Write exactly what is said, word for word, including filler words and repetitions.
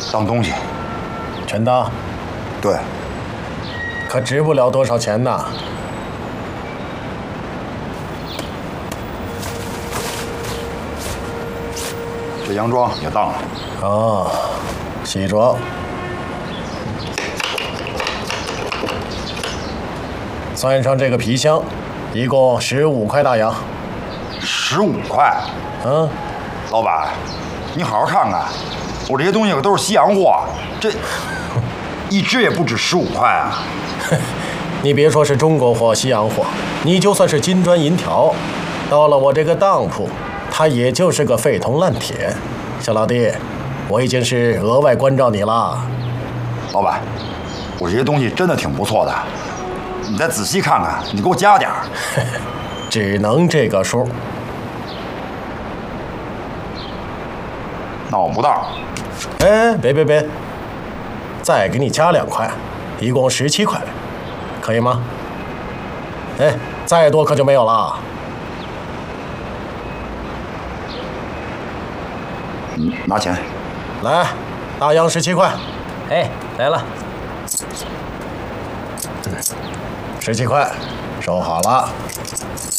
当东西。 全当？ 对。 可值不了多少钱呐。 这洋装也当了。 哦，西装。算上这个皮箱，一共十五块大洋。 十五块？ 嗯。 老板，你好好看看，我这些东西可都是西洋货，这一只也不止十五块啊！ 你别说是中国货、西洋货，你就算是金砖银条，到了我这个当铺，它也就是个废铜烂铁。小老弟，我已经是额外关照你了。 老板，我这些东西真的挺不错的，你再仔细看看，你给我加点儿。 只能这个数。 那我不当。 哎，别别别，再给你加两块，一共十七块，可以吗？哎，再多可就没有了。 嗯，拿钱。 来，大洋十七块。 哎，来了。 十七块，收好了。